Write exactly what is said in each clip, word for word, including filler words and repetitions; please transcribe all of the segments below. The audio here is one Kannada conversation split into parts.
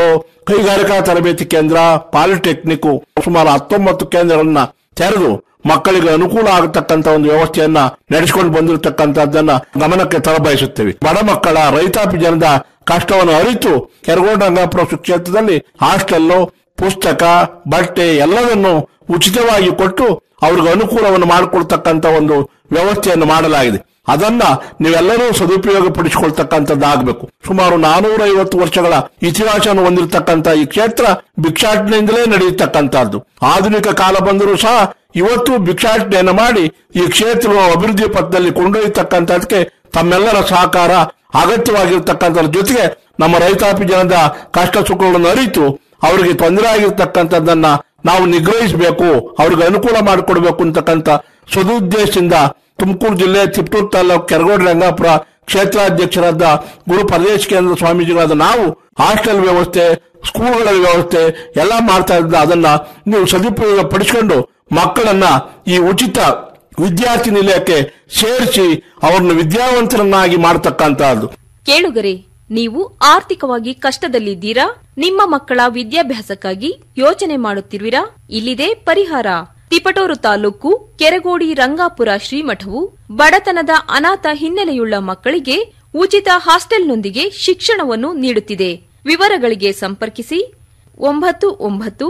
ಕೈಗಾರಿಕಾ ತರಬೇತಿ ಕೇಂದ್ರ, ಪಾಲಿಟೆಕ್ನಿಕ್ ಸುಮಾರು ಹತ್ತೊಂಬತ್ತು ಕೇಂದ್ರಗಳನ್ನ ತೆರೆದು ಮಕ್ಕಳಿಗೆ ಅನುಕೂಲ ಆಗತಕ್ಕಂತ ಒಂದು ವ್ಯವಸ್ಥೆಯನ್ನ ನಡೆಸಿಕೊಂಡು ಬಂದಿರತಕ್ಕಂತದ್ದನ್ನ ಗಮನಕ್ಕೆ ತರಬಯಸುತ್ತೇವೆ. ಬಡ ಮಕ್ಕಳ ರೈತಾಪಿ ಜನದ ಕಷ್ಟವನ್ನು ಅರಿತು ಕೆರಗೋಡು ರಂಗಾಪುರ ಕ್ಷೇತ್ರದಲ್ಲಿ ಹಾಸ್ಟೆಲ್ಲು, ಪುಸ್ತಕ, ಬಟ್ಟೆ ಎಲ್ಲವನ್ನು ಉಚಿತವಾಗಿ ಕೊಟ್ಟು ಅವ್ರಿಗೆ ಅನುಕೂಲವನ್ನು ಮಾಡಿಕೊಡ್ತಕ್ಕಂತ ಒಂದು ವ್ಯವಸ್ಥೆಯನ್ನು ಮಾಡಲಾಗಿದೆ. ಅದನ್ನ ನೀವೆಲ್ಲರೂ ಸದುಪಯೋಗ ಪಡಿಸಿಕೊಳ್ತಕ್ಕಂಥದ್ದಾಗಬೇಕು. ಸುಮಾರು ನಾನೂರ ಐವತ್ತು ವರ್ಷಗಳ ಇತಿಹಾಸವನ್ನು ಹೊಂದಿರತಕ್ಕಂಥ ಈ ಕ್ಷೇತ್ರ ಭಿಕ್ಷಾಟನೆಯಿಂದಲೇ ನಡೆಯತಕ್ಕಂಥದ್ದು. ಆಧುನಿಕ ಕಾಲ ಬಂದರೂ ಸಹ ಇವತ್ತು ಭಿಕ್ಷಾಟನೆಯನ್ನು ಮಾಡಿ ಈ ಕ್ಷೇತ್ರದ ಅಭಿವೃದ್ಧಿ ಪಥದಲ್ಲಿ ಕೊಂಡೊಯ್ಯತಕ್ಕಂಥದಕ್ಕೆ ತಮ್ಮೆಲ್ಲರ ಸಹಕಾರ ಅಗತ್ಯವಾಗಿರ್ತಕ್ಕಂಥದ್ರ ಜೊತೆಗೆ ನಮ್ಮ ರೈತಾಪಿ ಜನದ ಕಷ್ಟ ಸುಖಗಳನ್ನು ಅರಿತು ಅವರಿಗೆ ತೊಂದರೆ ಆಗಿರ್ತಕ್ಕಂಥದ್ದನ್ನ ನಾವು ನಿಗ್ರಹಿಸಬೇಕು, ಅವ್ರಿಗೆ ಅನುಕೂಲ ಮಾಡಿಕೊಡ್ಬೇಕು ಅಂತಕ್ಕಂಥ ಸದುದ್ದೇಶದಿಂದ ತುಮಕೂರು ಜಿಲ್ಲೆ ತಿಪಟೂರು ತಾಲೂಕು ಕೆರಗೋಡು ರಂಗಾಪುರ ಕ್ಷೇತ್ರಾಧ್ಯಕ್ಷರಾದ ಗುರು ಪರದೇಶ ಕೇಂದ್ರ ಸ್ವಾಮೀಜಿಗಳಾದ ನಾವು ಹಾಸ್ಟೆಲ್ ವ್ಯವಸ್ಥೆ, ಸ್ಕೂಲ್ಗಳ ವ್ಯವಸ್ಥೆ ಎಲ್ಲ ಮಾಡ್ತಾ ಇದ್ದ ಅದನ್ನ ನೀವು ಸದುಪಯೋಗ ಪಡಿಸಿಕೊಂಡು ಮಕ್ಕಳನ್ನ ಈ ಉಚಿತ ವಿದ್ಯಾರ್ಥಿ ನಿಲಯಕ್ಕೆ ಸೇರಿಸಿ ಅವರನ್ನು ವಿದ್ಯಾವಂತರನ್ನಾಗಿ ಮಾಡತಕ್ಕಂತಹದ್ದು. ಕೇಳುಗರೆ, ನೀವು ಆರ್ಥಿಕವಾಗಿ ಕಷ್ಟದಲ್ಲಿದ್ದೀರಾ? ನಿಮ್ಮ ಮಕ್ಕಳ ವಿದ್ಯಾಭ್ಯಾಸಕ್ಕಾಗಿ ಯೋಚನೆ ಮಾಡುತ್ತಿರುವಿರಾ? ಇಲ್ಲಿದೆ ಪರಿಹಾರ. ತಿಪಟೂರು ತಾಲೂಕು ಕೆರಗೋಡಿ ರಂಗಾಪುರ ಶ್ರೀಮಠವು ಬಡತನದ ಅನಾಥ ಹಿನ್ನೆಲೆಯುಳ್ಳ ಮಕ್ಕಳಿಗೆ ಉಚಿತ ಹಾಸ್ಟೆಲ್ನೊಂದಿಗೆ ಶಿಕ್ಷಣವನ್ನು ನೀಡುತ್ತಿದೆ. ವಿವರಗಳಿಗೆ ಸಂಪರ್ಕಿಸಿ ಒಂಬತ್ತು ಒಂಬತ್ತು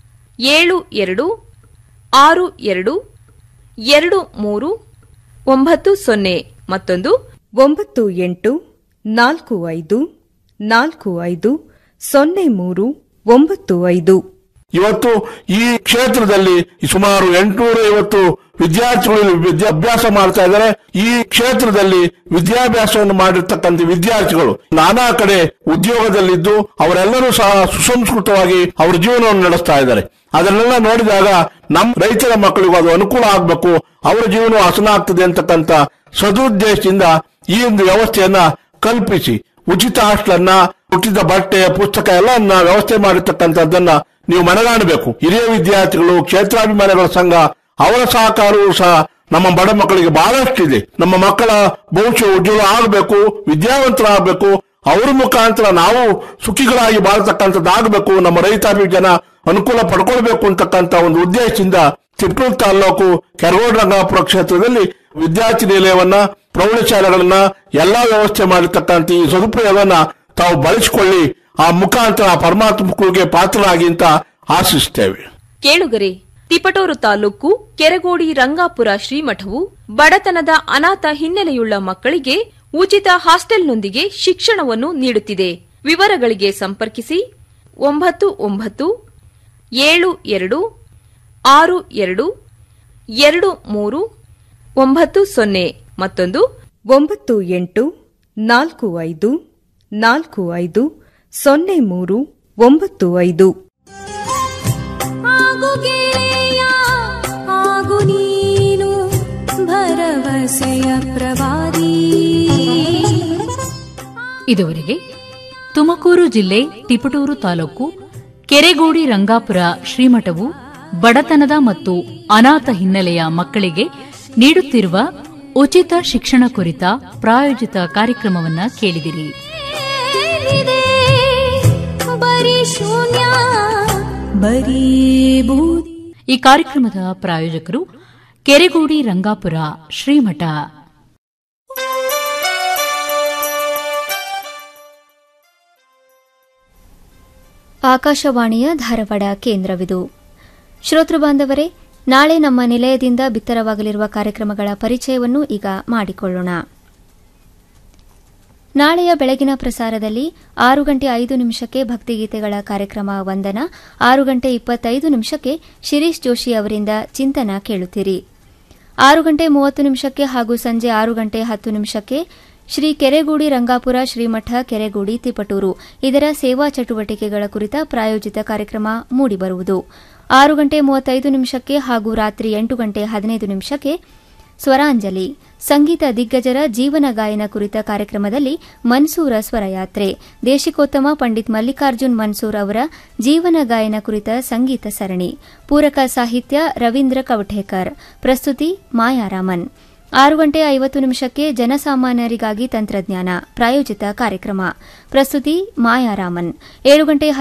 ಏಳು ಎರಡು ಆರು ಎರಡು ಎರಡು ಮೂರು ಒಂಬತ್ತು ಸೊನ್ನೆ ಮತ್ತೊಂದು ಒಂಬತ್ತು ಎಂಟು ನಾಲ್ಕು ಐದು ನಾಲ್ಕು ಐದು ಸೊನ್ನೆ ಮೂರು ಒಂಬತ್ತು ಐದು. ಇವತ್ತು ಈ ಕ್ಷೇತ್ರದಲ್ಲಿ ಸುಮಾರು ಎಂಟುನೂರ ಐವತ್ತು ವಿದ್ಯಾರ್ಥಿಗಳು ವಿದ್ಯಾಭ್ಯಾಸ ಮಾಡ್ತಾ ಇದ್ದಾರೆ. ಈ ಕ್ಷೇತ್ರದಲ್ಲಿ ವಿದ್ಯಾಭ್ಯಾಸವನ್ನು ಮಾಡಿರ್ತಕ್ಕಂಥ ವಿದ್ಯಾರ್ಥಿಗಳು ನಾನಾ ಕಡೆ ಉದ್ಯೋಗದಲ್ಲಿದ್ದು ಅವರೆಲ್ಲರೂ ಸಹ ಸುಸಂಸ್ಕೃತವಾಗಿ ಅವರ ಜೀವನವನ್ನು ನಡೆಸ್ತಾ ಇದ್ದಾರೆ. ಅದನ್ನೆಲ್ಲ ನೋಡಿದಾಗ ನಮ್ಮ ರೈತರ ಮಕ್ಕಳಿಗೂ ಅದು ಅನುಕೂಲ ಆಗಬೇಕು, ಅವರ ಜೀವನ ಹಸನಾಗ್ತದೆ ಅಂತಕ್ಕಂಥ ಸದುದ್ದೇಶದಿಂದ ಈ ಒಂದು ವ್ಯವಸ್ಥೆಯನ್ನ ಕಲ್ಪಿಸಿ ಉಚಿತ ಹಾಸ್ಟೆಲನ್ನ, ಉಚಿತ ಬಟ್ಟೆ, ಪುಸ್ತಕ ಎಲ್ಲ ವ್ಯವಸ್ಥೆ ಮಾಡಿರ್ತಕ್ಕಂಥದ್ದನ್ನ ನೀವು ಮನಗಾಣಬೇಕು. ಹಿರಿಯ ವಿದ್ಯಾರ್ಥಿಗಳು, ಕ್ಷೇತ್ರಾಭಿಮಾನಿಗಳ ಸಂಘ ಅವರ ಸಹಕಾರವೂ ಸಹ ನಮ್ಮ ಬಡ ಮಕ್ಕಳಿಗೆ ಬಹಳಷ್ಟಿದೆ. ನಮ್ಮ ಮಕ್ಕಳ ಭವಿಷ್ಯ ಉಜ್ವಲ ಆಗಬೇಕು, ವಿದ್ಯಾವಂತರಾಗಬೇಕು, ಅವರ ಮುಖಾಂತರ ನಾವು ಸುಖಿಗಳಾಗಿ ಬಾಳತಕ್ಕಂಥದ್ದಾಗಬೇಕು, ನಮ್ಮ ರೈತಾಪಿ ಜನ ಅನುಕೂಲ ಪಡ್ಕೊಳ್ಬೇಕು ಅಂತಕ್ಕಂಥ ಒಂದು ಉದ್ದೇಶದಿಂದ ತಿಪಟೂರು ತಾಲೂಕು ಕೆರಗೋಡು ರಂಗಾಪುರ ಕ್ಷೇತ್ರದಲ್ಲಿ ವಿದ್ಯಾರ್ಥಿ ನಿಲಯವನ್ನ, ಪ್ರೌಢಶಾಲೆಗಳನ್ನ ಎಲ್ಲಾ ವ್ಯವಸ್ಥೆ ಮಾಡಿರ್ತಕ್ಕಂಥ ಈ ಸದುಪಯೋಗವನ್ನ ತಾವು ಬಳಸಿಕೊಳ್ಳಿ. ಆ ಮುಖಾಂತರ ಪರಮಾತ್ಮಕ್ಕೆ ಪಾತ್ರರಾಗಿ ಅಂತ ಆಶಿಸುತ್ತೇವೆ. ಕೇಳುಗರೆ, ತಿಪಟೂರು ತಾಲೂಕು ಕೆರಗೋಡಿ ರಂಗಾಪುರ ಶ್ರೀಮಠವು ಬಡತನದ ಅನಾಥ ಹಿನ್ನೆಲೆಯುಳ್ಳ ಮಕ್ಕಳಿಗೆ ಉಚಿತ ಹಾಸ್ಟೆಲ್ನೊಂದಿಗೆ ಶಿಕ್ಷಣವನ್ನು ನೀಡುತ್ತಿದೆ. ವಿವರಗಳಿಗೆ ಸಂಪರ್ಕಿಸಿ ಒಂಬತ್ತು ಒಂಬತ್ತು ಏಳು ಎರಡು ಆರು ಎರಡು ಎರಡು ಮೂರು ಒಂಬತ್ತು ಸೊನ್ನೆ ಮತ್ತೊಂದು ಒಂಬತ್ತು ಎಂಟು ನಾಲ್ಕು ಐದು ನಾಲ್ಕು ಐದು ಸೊನ್ನೆ ಮೂರು ಒಂಬತ್ತು ಐದು. ಆಗು ನೀನು ಭರವಸೆಯ ಪ್ರವಾದಿ. ಇದುವರೆಗೆ ತುಮಕೂರು ಜಿಲ್ಲೆ ತಿಪಟೂರು ತಾಲೂಕು ಕೆರೆಗೋಡಿ ರಂಗಾಪುರ ಶ್ರೀಮಠವು ಬಡತನದ ಮತ್ತು ಅನಾಥ ಹಿನ್ನೆಲೆಯ ಮಕ್ಕಳಿಗೆ ನೀಡುತ್ತಿರುವ ಉಚಿತ ಶಿಕ್ಷಣ ಕುರಿತ ಪ್ರಾಯೋಜಿತ ಕಾರ್ಯಕ್ರಮವನ್ನು ಕೇಳಿದಿರಿ. ಈ ಕಾರ್ಯಕ್ರಮದ ಪ್ರಾಯೋಜಕರು ಕೆರೆಗೋಡಿ ರಂಗಾಪುರ ಶ್ರೀಮಠ. ಆಕಾಶವಾಣಿಯ ಧಾರವಾಡ ಕೇಂದ್ರವಿದು. ಶ್ರೋತೃ ಬಾಂಧವರೇ, ನಾಳೆ ನಮ್ಮ ನಿಲಯದಿಂದ ಬಿತ್ತರವಾಗಲಿರುವ ಕಾರ್ಯಕ್ರಮಗಳ ಪರಿಚಯವನ್ನು ಈಗ ಮಾಡಿಕೊಳ್ಳೋಣ. ನಾಳೆಯ ಬೆಳಗಿನ ಪ್ರಸಾರದಲ್ಲಿ ಆರು ಗಂಟೆ ಐದು ನಿಮಿಷಕ್ಕೆ ಭಕ್ತಿಗೀತೆಗಳ ಕಾರ್ಯಕ್ರಮ ವಂದನ, ಆರು ಗಂಟೆ ಇಪ್ಪತ್ತೈದು ನಿಮಿಷಕ್ಕೆ ಶಿರೀಶ್ ಜೋಶಿ ಅವರಿಂದ ಚಿಂತನ ಕೇಳುತ್ತೀರಿ. ಆರು ಗಂಟೆ ಮೂವತ್ತು ನಿಮಿಷಕ್ಕೆ ಹಾಗೂ ಸಂಜೆ ಆರು ಗಂಟೆ ಹತ್ತು ನಿಮಿಷಕ್ಕೆ ಶ್ರೀ ಕೆರೆಗೋಡಿ ರಂಗಾಪುರ ಶ್ರೀಮಠ ಕೆರೆಗೋಡಿ ತಿಪಟೂರು ಇದರ ಸೇವಾ ಚಟುವಟಿಕೆಗಳ ಕುರಿತ ಪ್ರಾಯೋಜಿತ ಕಾರ್ಯಕ್ರಮ ಮೂಡಿಬರುವುದು. ಆರು ಗಂಟೆ ಮೂವತ್ತೈದು ನಿಮಿಷಕ್ಕೆ ಹಾಗೂ ರಾತ್ರಿ ಎಂಟು ಗಂಟೆ ಹದಿನೈದು ನಿಮಿಷಕ್ಕೆ ಸ್ವರಾಂಜಲಿ ಸಂಗೀತ ದಿಗ್ಗಜರ ಜೀವನ ಗಾಯನ ಕುರಿತ ಕಾರ್ಯಕ್ರಮದಲ್ಲಿ ಮನ್ಸೂರ ಸ್ವರಯಾತ್ರೆ, ದೇಶಿಕೋತ್ತಮ ಪಂಡಿತ್ ಮಲ್ಲಿಕಾರ್ಜುನ್ ಮನ್ಸೂರ್ ಅವರ ಜೀವನ ಗಾಯನ ಕುರಿತ ಸಂಗೀತ ಸರಣಿ, ಪೂರಕ ಸಾಹಿತ್ಯ ರವೀಂದ್ರ ಕವಠೇಕರ್, ಪ್ರಸ್ತುತಿ ಮಾಯಾರಾಮನ್. ಆರು ಗಂಟೆ ಐವತ್ತು ನಿಮಿಷಕ್ಕೆ ಜನಸಾಮಾನ್ಯರಿಗಾಗಿ ತಂತ್ರಜ್ಞಾನ ಪ್ರಾಯೋಜಿತ ಕಾರ್ಯಕ್ರಮ, ಪ್ರಸ್ತುತಿ ಮಾಯಾರಾಮನ್. ಏಳು ಗಂಟೆ